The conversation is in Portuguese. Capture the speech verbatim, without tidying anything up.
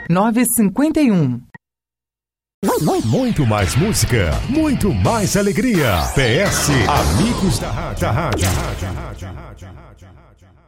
nove cinco um. Muito mais música, muito mais alegria. P S Amigos da Rádio. Da rádio.